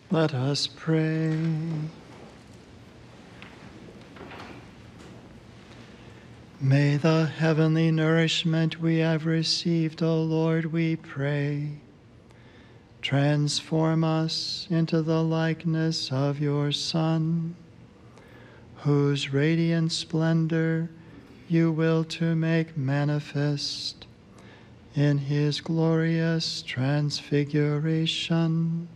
Let us pray. May the heavenly nourishment we have received, O Lord, we pray, transform us into the likeness of your Son, whose radiant splendor you will to make manifest in his glorious transfiguration.